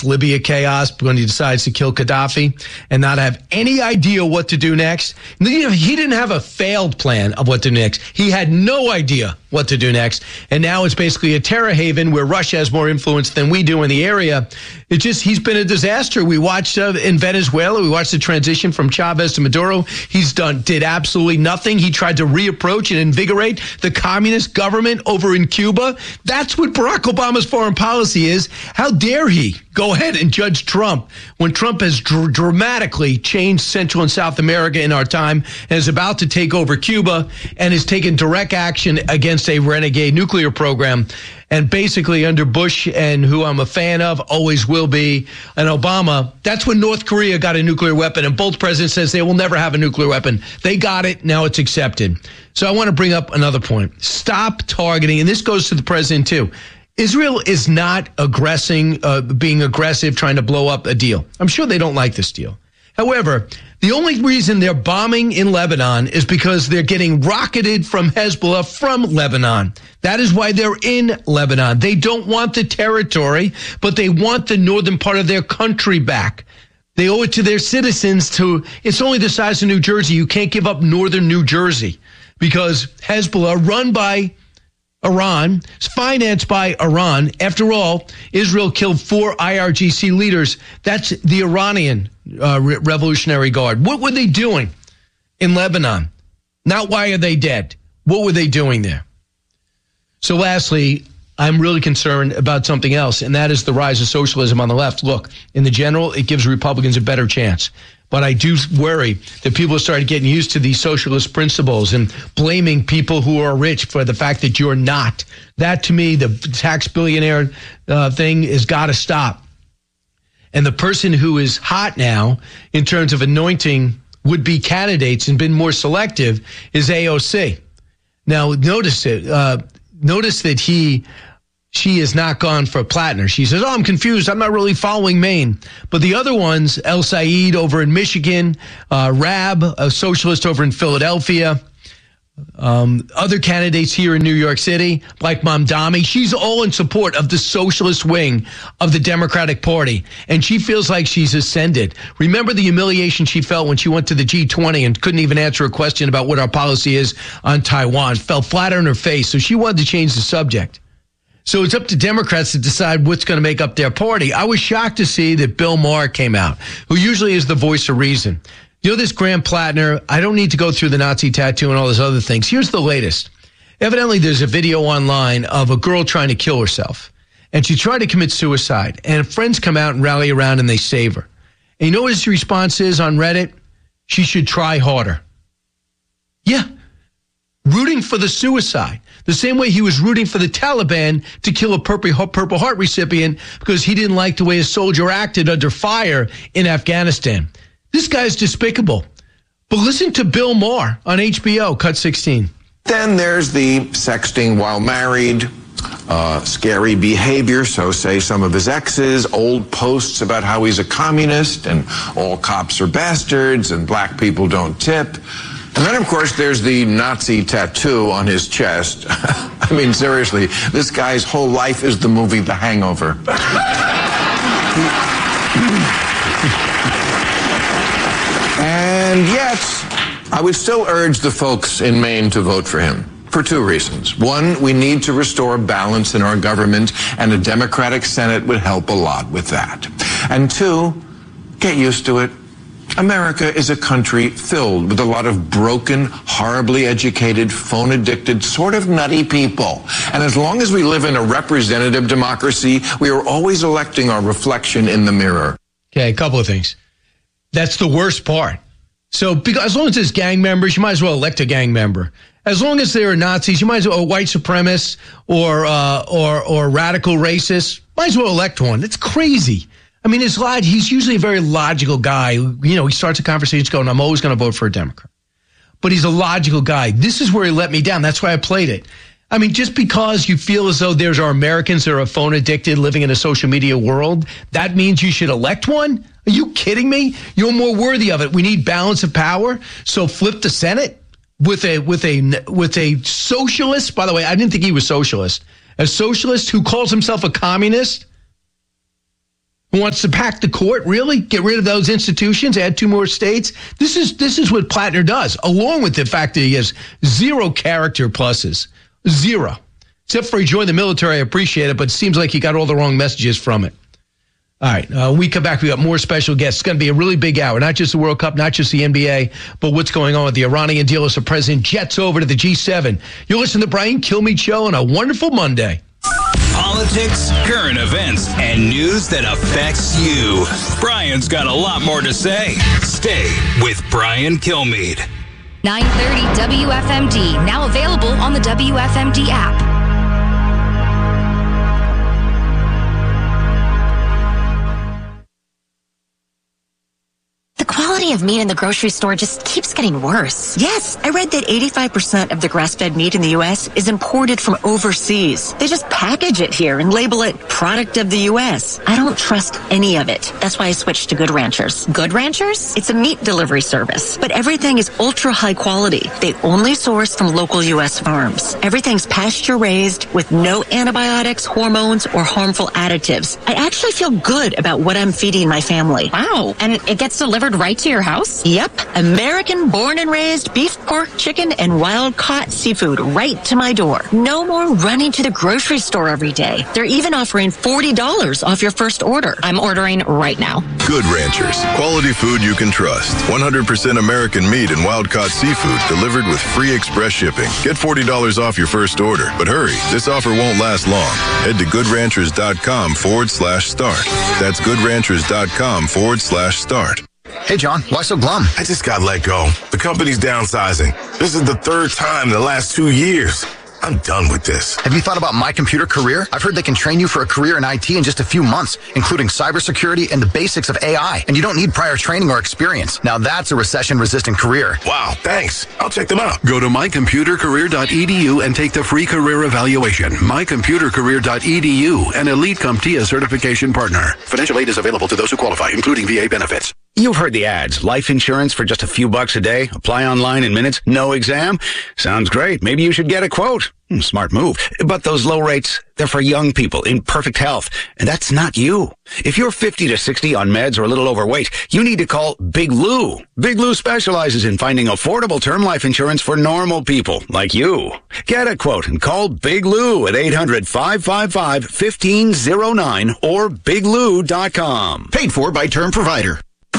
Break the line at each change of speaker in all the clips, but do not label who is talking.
this Libya chaos when he decides to kill Gaddafi and not have any idea what to do next. He didn't have a failed plan of what to do next. He had no idea what to do next. And now it's basically a terror haven where Russia has more influence than we do in the area. He's been a disaster. We watched in Venezuela, we watched the transition from Chavez to Maduro. Did absolutely nothing. He tried to reapproach and invigorate the communist government over in Cuba. That's what Barack Obama's foreign policy is. How dare he go ahead and judge Trump when Trump has dramatically changed Central and South America in our time and is about to take over Cuba and has taken direct action against a renegade nuclear program. And basically under Bush, and who I'm a fan of, always will be, and Obama, that's when North Korea got a nuclear weapon. And both presidents says they will never have a nuclear weapon. They got it. Now it's accepted. So I want to bring up another point. Stop targeting, and this goes to the president too. Israel is not being aggressive, trying to blow up a deal. I'm sure they don't like this deal. However, the only reason they're bombing in Lebanon is because they're getting rocketed from Hezbollah from Lebanon. That is why they're in Lebanon. They don't want the territory, but they want the northern part of their country back. They owe it to their citizens it's only the size of New Jersey. You can't give up northern New Jersey because Hezbollah, run by Iran, financed by Iran. After all, Israel killed 4 IRGC leaders. That's the Iranian Revolutionary Guard. What were they doing in Lebanon? Not why are they dead? What were they doing there? So lastly, I'm really concerned about something else, and that is the rise of socialism on the left. Look, in the general, it gives Republicans a better chance. But I do worry that people started getting used to these socialist principles and blaming people who are rich for the fact that you're not. That, to me, the tax billionaire thing has got to stop. And the person who is hot now in terms of anointing would-be candidates and been more selective is AOC. Now, notice that she has not gone for Plattner. She says, I'm confused. I'm not really following Maine. But the other ones, El Said over in Michigan, Rab, a socialist over in Philadelphia, other candidates here in New York City, like Mamdani, she's all in support of the socialist wing of the Democratic Party. And she feels like she's ascended. Remember the humiliation she felt when she went to the G20 and couldn't even answer a question about what our policy is on Taiwan. Fell flat on her face. So she wanted to change the subject. So it's up to Democrats to decide what's going to make up their party. I was shocked to see that Bill Maher came out, who usually is the voice of reason. This Graham Plattner, I don't need to go through the Nazi tattoo and all those other things. Here's the latest. Evidently, there's a video online of a girl trying to kill herself. And she tried to commit suicide. And friends come out and rally around and they save her. And you know what his response is on Reddit? She should try harder. Yeah. Rooting for the suicide. The same way he was rooting for the Taliban to kill a Purple Heart recipient because he didn't like the way a soldier acted under fire in Afghanistan. This guy's despicable. But listen to Bill Maher on HBO, cut 16.
Then there's the sexting while married, scary behavior, so say some of his exes, old posts about how he's a communist and all cops are bastards and black people don't tip. And then, of course, there's the Nazi tattoo on his chest. I mean, seriously, this guy's whole life is the movie The Hangover. And yet, I would still urge the folks in Maine to vote for him for 2 reasons. One, we need to restore balance in our government, and a Democratic Senate would help a lot with that. And 2, get used to it. America is a country filled with a lot of broken, horribly educated, phone-addicted, sort of nutty people. And as long as we live in a representative democracy, we are always electing our reflection in the mirror.
Okay, a couple of things. That's the worst part. So because as long as there's gang members, you might as well elect a gang member. As long as there are Nazis, you might as well, or white supremacists or radical racists, might as well elect one. It's crazy. I mean, he's usually a very logical guy. He starts a conversation going, I'm always going to vote for a Democrat. But he's a logical guy. This is where he let me down. That's why I played it. I mean, just because you feel as though there's our Americans that are phone addicted living in a social media world, that means you should elect one? Are you kidding me? You're more worthy of it. We need balance of power. So flip the Senate with a socialist. By the way, I didn't think he was socialist. A socialist who calls himself a communist. Who wants to pack the court, really? Get rid of those institutions, add 2 more states? This is what Plattner does, along with the fact that he has 0 character pluses. 0. Except for he joined the military, I appreciate it, but it seems like he got all the wrong messages from it. All right, when we come back, we got more special guests. It's going to be a really big hour, not just the World Cup, not just the NBA, but what's going on with the Iranian deal as the president jets over to the G7. You'll listen to Brian Kilmeade Show on a wonderful Monday.
Politics, current events, and news that affects you. Brian's got a lot more to say. Stay with Brian Kilmeade.
930 WFMD, now available on the WFMD app.
The quality of meat in the grocery store just keeps getting worse.
Yes, I read that 85% of the grass-fed meat in the U.S. is imported from overseas. They just package it here and label it product of the U.S. I don't trust any of it. That's why I switched to Good Ranchers.
Good Ranchers?
It's a meat delivery service, but everything is ultra high quality. They only source from local U.S. farms. Everything's pasture-raised with no antibiotics, hormones, or harmful additives. I actually feel good about what I'm feeding my family.
Wow. And it gets delivered right to your house?
Yep. American born and raised beef, pork, chicken, and wild-caught seafood right to my door. No more running to the grocery store every day. They're even offering $40 off your first order.
I'm ordering right now.
Good Ranchers. Quality food you can trust. 100% American meat and wild-caught seafood delivered with free express shipping. Get $40 off your first order. But hurry, this offer won't last long. Head to goodranchers.com/start. That's goodranchers.com/start.
Hey, John, why so glum?
I just got let go. The company's downsizing. This is the 3rd time in the last 2 years. I'm done with this.
Have you thought about My Computer Career? I've heard they can train you for a career in IT in just a few months, including cybersecurity and the basics of AI. And you don't need prior training or experience. Now that's a recession-resistant career.
Wow, thanks. I'll check them out.
Go to mycomputercareer.edu and take the free career evaluation. mycomputercareer.edu, an Elite CompTIA certification partner. Financial aid is available to those who qualify, including VA benefits.
You've heard the ads. Life insurance for just a few bucks a day. Apply online in minutes. No exam. Sounds great. Maybe you should get a quote. Smart move. But those low rates, they're for young people in perfect health. And that's not you. If you're 50 to 60 on meds or a little overweight, you need to call Big Lou. Big Lou specializes in finding affordable term life insurance for normal people like you. Get a quote and call Big Lou at 800-555-1509 or biglou.com.
Paid for by Term Provider.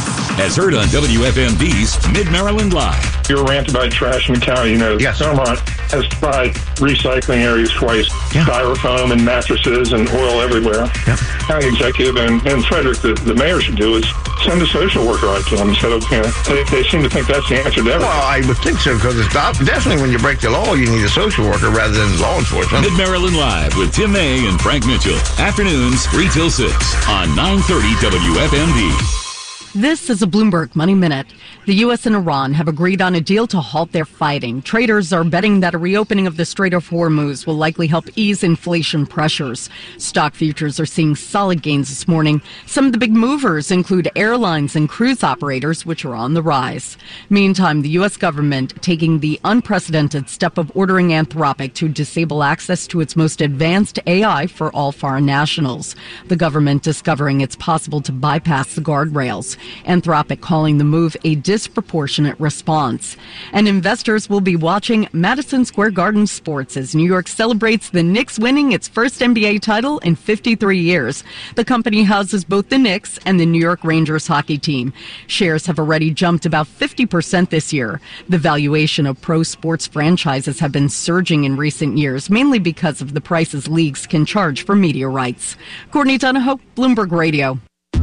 As heard on WFMD's Mid-Maryland Live.
Your rant about trash in the county,
yes.
Belmont has tried recycling areas twice. Yeah. Styrofoam and mattresses and oil everywhere.
Yep.
County executive and Frederick, the mayor, should do is send a social worker out to them instead of, they seem to think that's the answer to everything.
Well, I would think so, because it's definitely when you break the law, you need a social worker rather than law enforcement.
Mid-Maryland Live with Tim May and Frank Mitchell. Afternoons 3 till 6 on 930 WFMD.
This is a Bloomberg Money Minute. The U.S. and Iran have agreed on a deal to halt their fighting. Traders are betting that a reopening of the Strait of Hormuz will likely help ease inflation pressures. Stock futures are seeing solid gains this morning. Some of the big movers include airlines and cruise operators, which are on the rise. Meantime, the U.S. government taking the unprecedented step of ordering Anthropic to disable access to its most advanced AI for all foreign nationals. The government discovering it's possible to bypass the guardrails. Anthropic calling the move a disproportionate response. And investors will be watching Madison Square Garden sports as New York celebrates the Knicks winning its first NBA title in 53 years. The company houses both the Knicks and the New York Rangers hockey team. Shares have already jumped about 50% this year. The valuation of pro sports franchises have been surging in recent years, mainly because of the prices leagues can charge for media rights. Courtney Donahoe, Bloomberg Radio.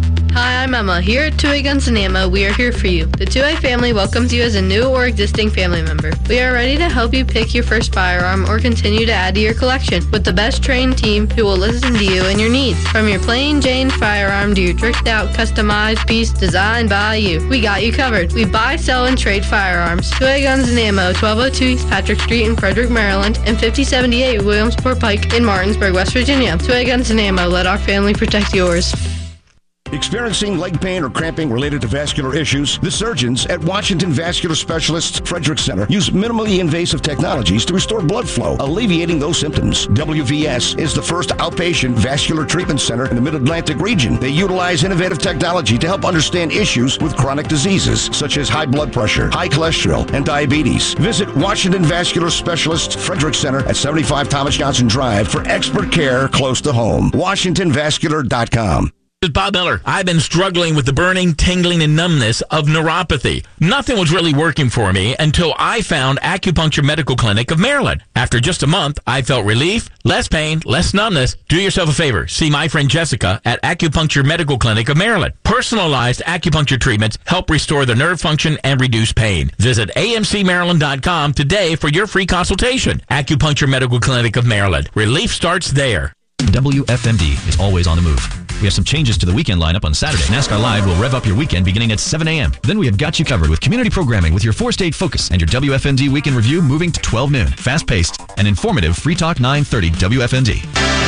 Hi, I'm Emma. Here at 2A Guns and Ammo, we are here for you. The 2A family welcomes you as a new or existing family member. We are ready to help you pick your first firearm or continue to add to your collection with the best trained team who will listen to you and your needs. From your plain Jane firearm to your tricked out, customized piece designed by you, we got you covered. We buy, sell, and trade firearms. 2A Guns and Ammo, 1202 East Patrick Street in Frederick, Maryland, and 5078 Williamsport Pike in Martinsburg, West Virginia. 2A Guns and Ammo, let our family protect yours.
Experiencing leg pain or cramping related to vascular issues? The surgeons at Washington Vascular Specialists Frederick Center use minimally invasive technologies to restore blood flow, alleviating those symptoms. WVS is the first outpatient vascular treatment center in the Mid-Atlantic region. They utilize innovative technology to help understand issues with chronic diseases such as high blood pressure, high cholesterol, and diabetes. Visit Washington Vascular Specialists Frederick Center at 75 Thomas Johnson Drive for expert care close to home. WashingtonVascular.com.
This is Bob Miller. I've been struggling with the burning, tingling, and numbness of neuropathy. Nothing was really working for me until I found Acupuncture Medical Clinic of Maryland. After just a month, I felt relief, less pain, less numbness. Do yourself a favor. See my friend Jessica at Acupuncture Medical Clinic of Maryland. Personalized acupuncture treatments help restore the nerve function and reduce pain. Visit amcmaryland.com today for your free consultation. Acupuncture Medical Clinic of Maryland. Relief starts there.
WFMD is always on the move. We have some changes to the weekend lineup on Saturday. NASCAR Live will rev up your weekend beginning at 7 a.m. Then we have got you covered with community programming with your 4-state focus and your WFMD weekend review moving to 12 noon. Fast-paced and informative. Free Talk 930 WFMD.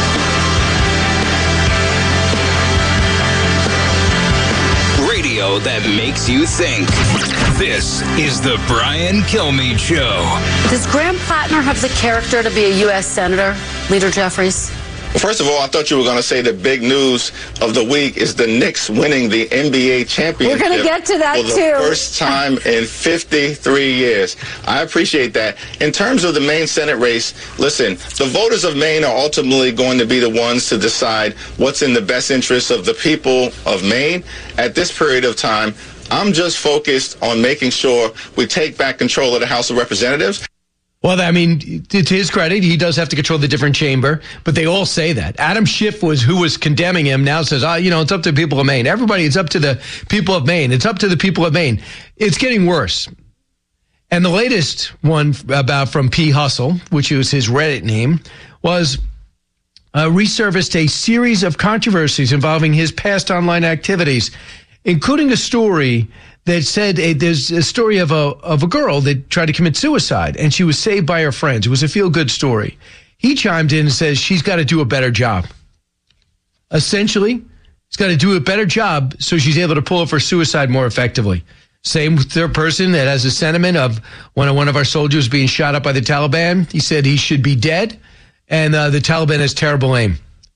Radio that makes you think. This is the Brian Kilmeade Show.
Does Graham Plattner have the character to be a U.S. Senator, Leader Jeffries?
First of all, I thought you were going to say the big news of the week is the Knicks winning the NBA championship.
We're going to get to that,
for the first time in 53 years. I appreciate that. In terms of the Maine Senate race, listen, the voters of Maine are ultimately going to be the ones to decide what's in the best interest of the people of Maine. At this period of time, I'm just focused on making sure we take back control of the House of Representatives.
Well, I mean, to his credit, he does have to control the different chamber, but they all say that. Adam Schiff who was condemning him, now says, it's up to the people of Maine. Everybody, it's up to the people of Maine. It's up to the people of Maine. It's getting worse. And the latest one from P. Hustle, which was his Reddit name, was resurfaced a series of controversies involving his past online activities, including a story that said there's a story of a girl that tried to commit suicide, and she was saved by her friends. It was a feel-good story. He chimed in and says she's got to do a better job. Essentially, she's got to do a better job so she's able to pull off her suicide more effectively. Same with the person that has a sentiment of one of our soldiers being shot up by the Taliban. He said he should be dead, and the Taliban has terrible aim.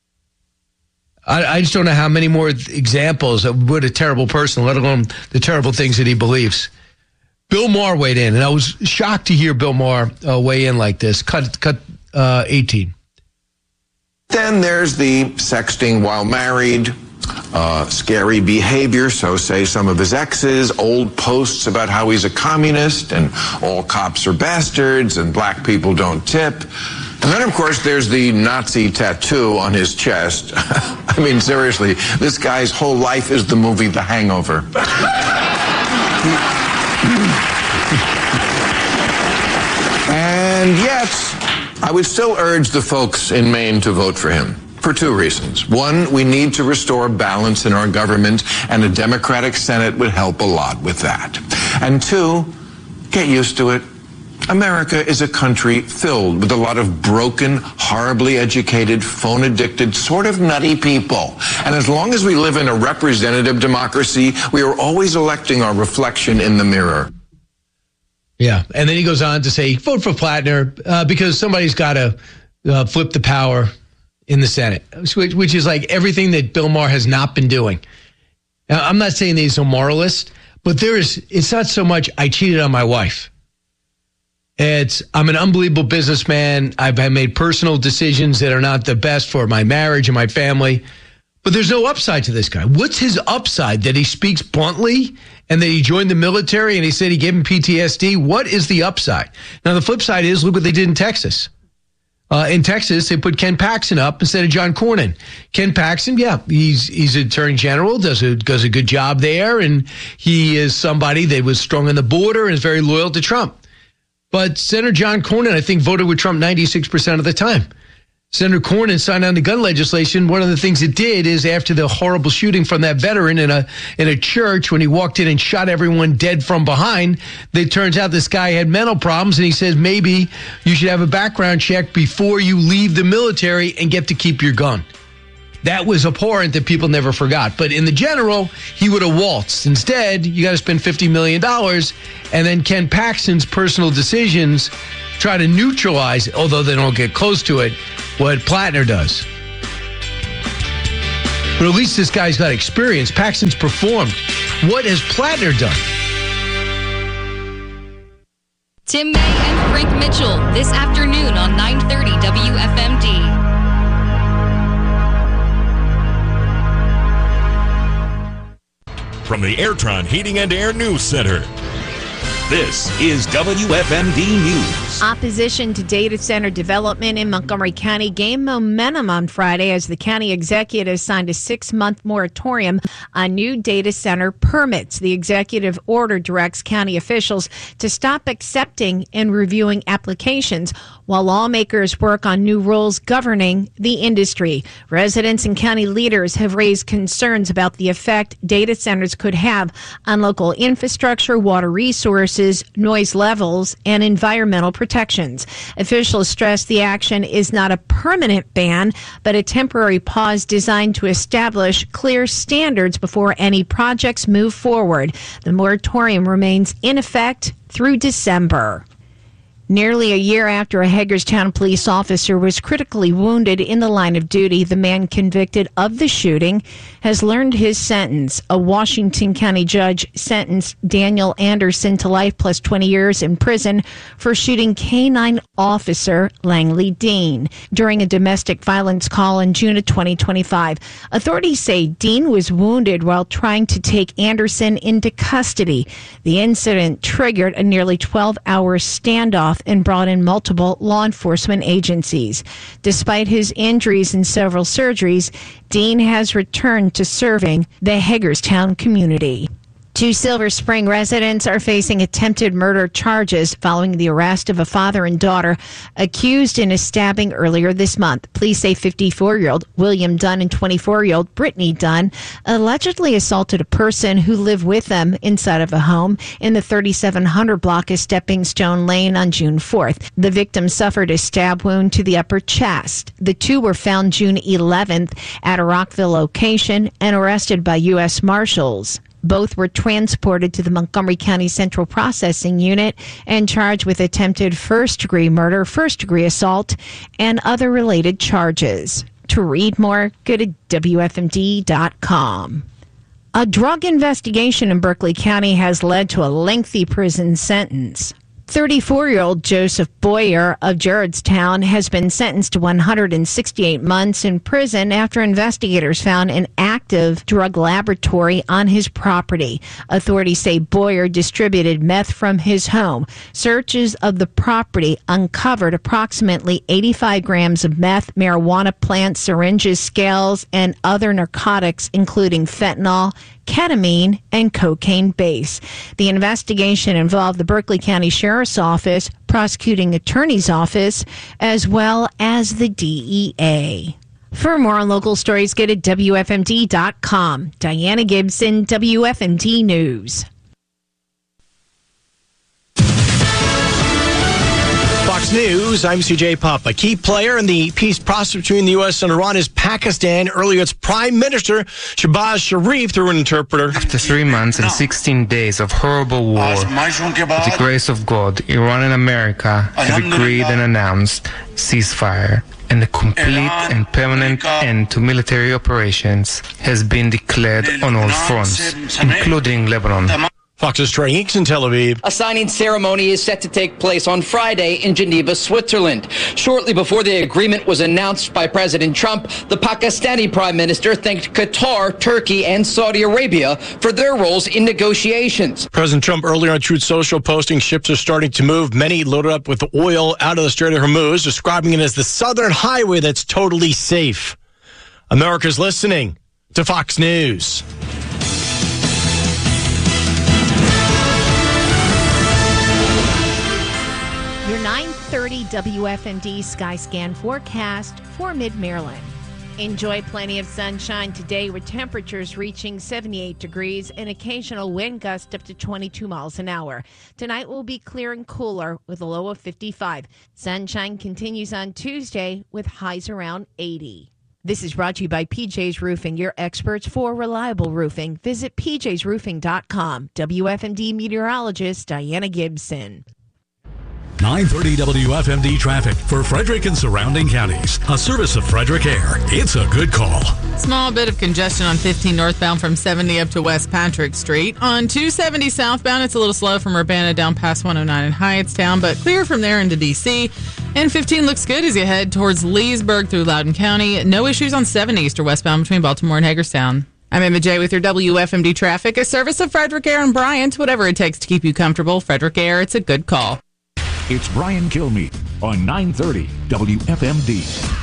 I just don't know how many more examples of what a terrible person, let alone the terrible things that he believes. Bill Maher weighed in, and I was shocked to hear Bill Maher weigh in like this. Cut 18.
Then there's the sexting while married, scary behavior, so say some of his exes, old posts about how he's a communist and all cops are bastards and black people don't tip. And then, of course, there's the Nazi tattoo on his chest. I mean, seriously, this guy's whole life is the movie The Hangover. And yet, I would still urge the folks in Maine to vote for him for two reasons. One, we need to restore balance in our government, and a Democratic Senate would help a lot with that. And two, get used to it. America is a country filled with a lot of broken, horribly educated, phone-addicted, sort of nutty people. And as long as we live in a representative democracy, we are always electing our reflection in the mirror.
Yeah, and then he goes on to say, vote for Plattner because somebody's got to flip the power in the Senate, which is like everything that Bill Maher has not been doing. Now, I'm not saying that he's a moralist, but it's not so much I cheated on my wife. I'm an unbelievable businessman. I've made personal decisions that are not the best for my marriage and my family. But there's no upside to this guy. What's his upside? That he speaks bluntly and that he joined the military and he said he gave him PTSD? What is the upside? Now, the flip side is, look what they did in Texas. In Texas, they put Ken Paxton up instead of John Cornyn. Ken Paxton, yeah, he's Attorney General, does a good job there, and he is somebody that was strong on the border and is very loyal to Trump. But Senator John Cornyn, I think, voted with Trump 96% of the time. Senator Cornyn signed on the gun legislation. One of the things it did is after the horrible shooting from that veteran in a church when he walked in and shot everyone dead from behind, it turns out this guy had mental problems, and he says maybe you should have a background check before you leave the military and get to keep your gun. That was abhorrent that people never forgot. But in the general, he would have waltzed. Instead, you got to spend $50 million, and then Ken Paxton's personal decisions try to neutralize, although they don't get close to it, what Plattner does. But at least this guy's got experience. Paxton's performed. What has Plattner done?
Tim May and Frank Mitchell this afternoon on 930 WFMD.
From the Airtron Heating and Air News Center, this is WFMD News.
Opposition to data center development in Montgomery County gained momentum on Friday as the county executive signed a 6-month moratorium on new data center permits. The executive order directs county officials to stop accepting and reviewing applications while lawmakers work on new rules governing the industry. Residents and county leaders have raised concerns about the effect data centers could have on local infrastructure, water resources, noise levels, and environmental protections. Officials stress the action is not a permanent ban, but a temporary pause designed to establish clear standards before any projects move forward. The moratorium remains in effect through December. Nearly a year after a Hagerstown police officer was critically wounded in the line of duty, the man convicted of the shooting has learned his sentence. A Washington County judge sentenced Daniel Anderson to life plus 20 years in prison for shooting K-9 officer Langley Dean during a domestic violence call in June of 2025. Authorities say Dean was wounded while trying to take Anderson into custody. The incident triggered a nearly 12-hour standoff and brought in multiple law enforcement agencies. Despite his injuries and several surgeries, Dean has returned to serving the Hagerstown community. 2 Silver Spring residents are facing attempted murder charges following the arrest of a father and daughter accused in a stabbing earlier this month. Police say 54-year-old William Dunn and 24-year-old Brittany Dunn allegedly assaulted a person who lived with them inside of a home in the 3700 block of Stepping Stone Lane on June 4th. The victim suffered a stab wound to the upper chest. The two were found June 11th at a Rockville location and arrested by U.S. Marshals. Both were transported to the Montgomery County Central Processing Unit and charged with attempted first-degree murder, first-degree assault, and other related charges. To read more, go to WFMD.com. A drug investigation in Berkeley County has led to a lengthy prison sentence. 34-year-old Joseph Boyer of Gerardstown has been sentenced to 168 months in prison after investigators found an active drug laboratory on his property. Authorities say Boyer distributed meth from his home. Searches of the property uncovered approximately 85 grams of meth, marijuana plants, syringes, scales, and other narcotics, including fentanyl, ketamine, and cocaine base. The investigation involved the Berkeley County Sheriff's Office, Prosecuting Attorney's Office, as well as the DEA. For more on local stories, go to WFMD.com. Diana Gibson, WFMD News.
Fox News, I'm CJ Pop. A key player in the peace process between the U.S. and Iran is Pakistan. Earlier, its Prime Minister, Shehbaz Sharif, through an interpreter.
After 3 months and 16 days of horrible war, with the grace of God, Iran and America have agreed and announced ceasefire, and a complete and permanent end to military operations has been declared on all fronts, including Lebanon.
Fox's Trey Hinks in Tel Aviv.
A signing ceremony is set to take place on Friday in Geneva, Switzerland. Shortly before the agreement was announced by President Trump, the Pakistani Prime Minister thanked Qatar, Turkey, and Saudi Arabia for their roles in negotiations.
President Trump earlier on Truth Social posting ships are starting to move, many loaded up with oil out of the Strait of Hormuz, describing it as the southern highway that's totally safe. America's listening to Fox News.
Your 9:30 WFMD Skyscan forecast for Mid-Maryland. Enjoy plenty of sunshine today with temperatures reaching 78 degrees and occasional wind gusts up to 22 miles an hour. Tonight will be clear and cooler with a low of 55. Sunshine continues on Tuesday with highs around 80. This is brought to you by PJ's Roofing, your experts for reliable roofing. Visit pjsroofing.com. WFMD meteorologist Diana Gibson.
930 WFMD traffic for Frederick and surrounding counties. A service of Frederick Air. It's a good call.
Small bit of congestion on 15 northbound from 70 up to West Patrick Street. On 270 southbound, it's a little slow from Urbana down past 109 in Hyattstown, but clear from there into D.C. And 15 looks good as you head towards Leesburg through Loudoun County. No issues on 7 east or westbound between Baltimore and Hagerstown. I'm Emma J. with your WFMD traffic, a service of Frederick Air and Bryant. Whatever it takes to keep you comfortable, Frederick Air, it's a good call.
It's Brian Kilmeade on 930 WFMD.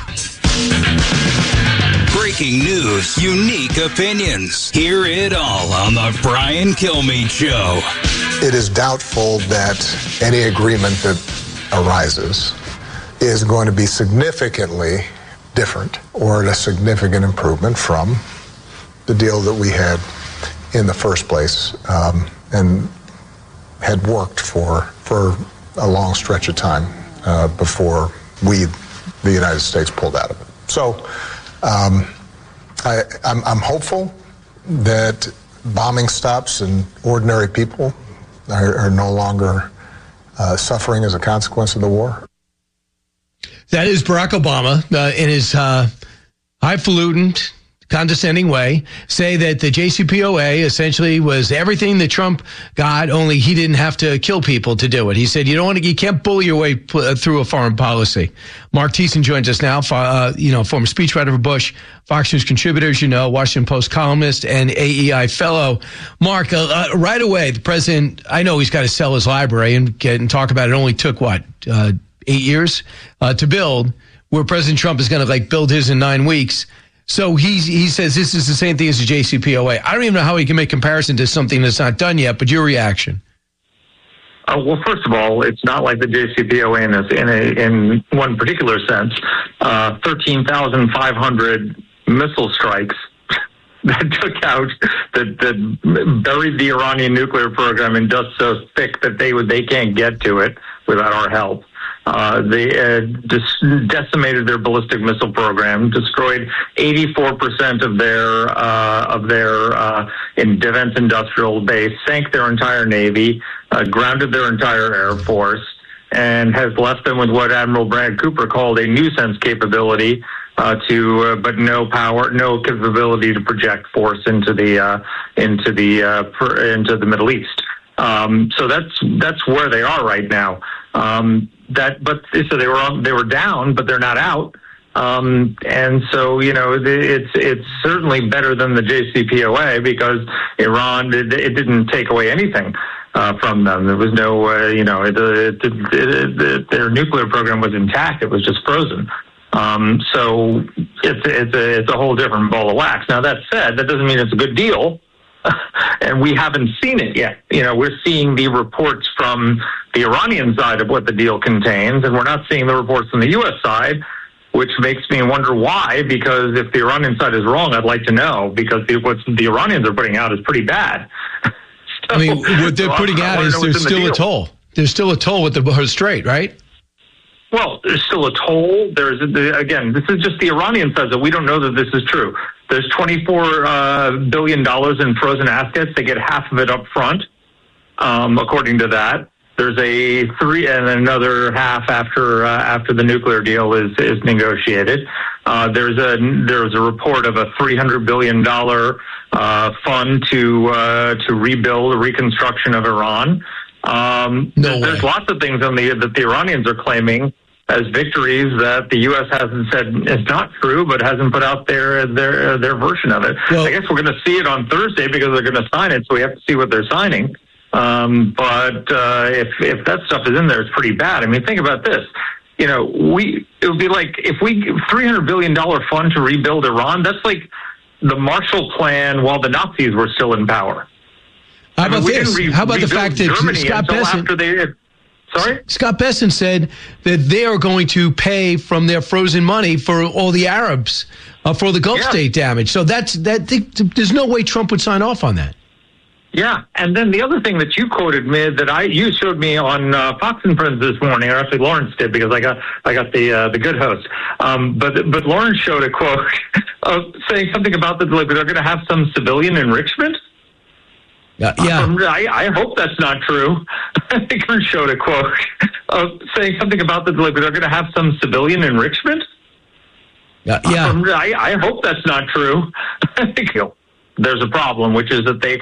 Breaking news, unique opinions. Hear it all on the Brian Kilmeade Show.
It is doubtful that any agreement that arises is going to be significantly different or a significant improvement from the deal that we had in the first place and had worked for a long stretch of time before the United States, pulled out of it. So I'm hopeful that bombing stops and ordinary people are no longer suffering as a consequence of the war.
That is Barack Obama in his highfalutin, condescending way, say that the JCPOA essentially was everything that Trump got, only he didn't have to kill people to do it. He said, you can't bully your way through a foreign policy. Mark Thiessen joins us now, former speechwriter for Bush, Fox News contributor, Washington Post columnist, and AEI fellow. Mark, right away, the president, I know he's got to sell his library and talk about it. It only took, 8 years to build, where President Trump is going to build his in 9 weeks. So he says this is the same thing as the JCPOA. I don't even know how he can make comparison to something that's not done yet, but your reaction?
Well, first of all, it's not like the JCPOA in one particular sense. 13,500 missile strikes that took out, that buried the Iranian nuclear program in dust so thick that they can't get to it without our help. They decimated their ballistic missile program, destroyed 84% of their defense industrial base, sank their entire Navy, grounded their entire Air Force, and has left them with what Admiral Brad Cooper called a nuisance capability, but no power, no capability to project force into the Middle East. So that's where they are right now. So they were down, but they're not out. And so, it's certainly better than the JCPOA because Iran, it didn't take away anything from them. There was no, their nuclear program was intact. It was just frozen. So it's a whole different ball of wax. Now, that said, that doesn't mean it's a good deal. And we haven't seen it yet. We're seeing the reports from the Iranian side of what the deal contains, and we're not seeing the reports from the U.S. side, which makes me wonder why, because if the Iranian side is wrong, I'd like to know, because what the Iranians are putting out is pretty bad.
So, what they're putting out is there's still a toll. There's still a toll with the Hormuz Strait, right?
Well, there's still a toll. Again, this is just the Iranian side, so we don't know that this is true. There's $24 billion in frozen assets. They get half of it up front, according to that. There's and another half after the nuclear deal is negotiated. There's a report of a $300 billion fund to rebuild the reconstruction of Iran. There's lots of things that the Iranians are claiming as victories that the U.S. hasn't said is not true, but hasn't put out their version of it. Well, I guess we're going to see it on Thursday because they're going to sign it, so we have to see what they're signing. But if that stuff is in there, it's pretty bad. I mean, think about this. It would be like if $300 billion fund to rebuild Iran. That's like the Marshall Plan while the Nazis were still in power.
How about this? How about the fact that Scott Bessent? Scott Bessent said that they are going to pay from their frozen money for all the Arabs for the Gulf state damage. So there's no way Trump would sign off on that.
Yeah, and then the other thing that you quoted me you showed me on Fox and Friends this morning, or actually Lawrence did because I got the good host. But Lawrence showed a quote saying something about that they're going to have some civilian enrichment.
Yeah.
I hope that's not true. I think Lawrence showed a quote saying something about that they're going to have some civilian enrichment.
Yeah.
I hope that's not true. I think there's a problem, which is that they